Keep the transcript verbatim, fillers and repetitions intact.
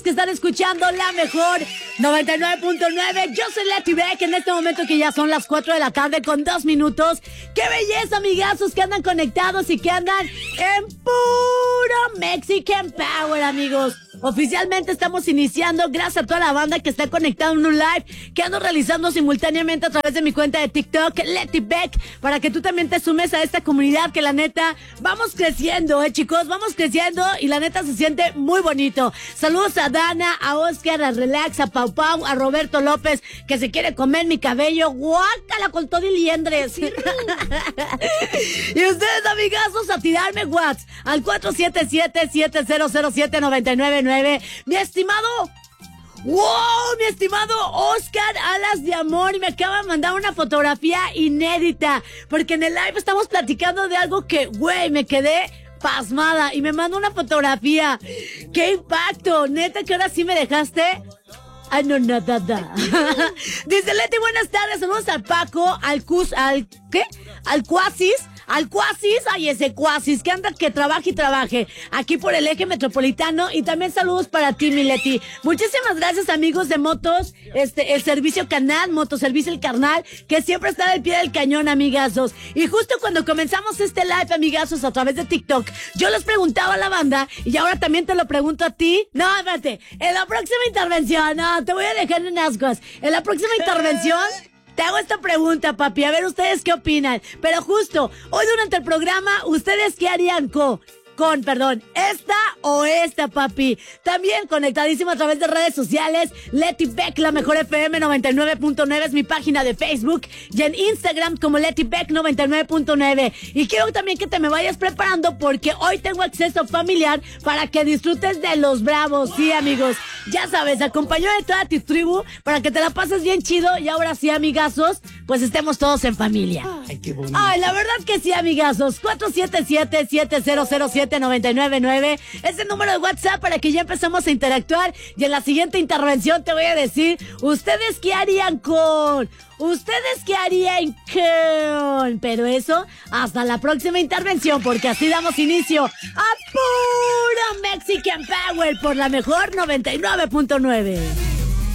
que están escuchando la mejor noventa y nueve punto nueve. Yo soy Leti Beck, en este momento que ya son las cuatro de la tarde con dos minutos. ¡Qué belleza, amigazos, que andan conectados y que andan en puro Mexican Power, amigos! Oficialmente estamos iniciando, gracias a toda la banda que está conectada en un live que ando realizando simultáneamente a través de mi cuenta de TikTok, Leti Beck, para que tú también te sumes a esta comunidad que la neta, vamos creciendo, eh chicos, vamos creciendo y la neta se siente muy bonito. Saludos a Dana, a Oscar, a Relax, a Pau Pau, a Roberto López, que se quiere comer mi cabello, guácala con todo y liendres. Y ustedes, amigazos, a tirarme WhatsApp al cuatro siete siete, siete cero cero siete, nueve nueve nueve. Mi estimado, wow, mi estimado Oscar Alas de Amor, y me acaba de mandar una fotografía inédita, porque en el live estamos platicando de algo que, güey, me quedé pasmada, y me mandó una fotografía. ¡Qué impacto! Neta, que ahora sí me dejaste... Ay, no, nada, nada. Dice Leti, buenas tardes, saludos al Paco, al Cus, al, ¿qué? Al Cuasis, al Cuasis, ay, ese Cuasis, que anda, que trabaje y trabaje, aquí por el eje metropolitano, y también saludos para ti, mi Leti. Muchísimas gracias, amigos de Motos, este, el Servicio Canal, Motoservicio El Carnal, que siempre está al pie del cañón, amigazos. Y justo cuando comenzamos este live, amigazos, a través de TikTok, yo les preguntaba a la banda, y ahora también te lo pregunto a ti. No, espérate, en la próxima intervención, no, te voy a dejar en ascuas. En la próxima intervención te hago esta pregunta, papi, a ver ustedes qué opinan. Pero justo, hoy durante el programa, ¿ustedes qué harían con, con, perdón, esta o esta, papi? También conectadísimo a través de redes sociales, Leti Beck, la mejor F M noventa y nueve punto nueve es mi página de Facebook, y en Instagram como Leti Beck noventa y nueve punto nueve. Y quiero también que te me vayas preparando, porque hoy tengo acceso familiar para que disfrutes de los bravos. Sí, amigos, ya sabes, acompañado de toda tu tribu para que te la pases bien chido. Y ahora sí, amigazos, pues estemos todos en familia. Ay, qué bonito. Ay, la verdad que sí, amigazos. cuatro siete siete, siete cero cero siete, nueve nueve nueve es el número de WhatsApp para que ya empecemos a interactuar. Y en la siguiente intervención te voy a decir, ¿ustedes qué harían con? ¿Ustedes qué harían con? Pero eso hasta la próxima intervención, porque así damos inicio a puro Mexican Power por la mejor noventa y nueve punto nueve.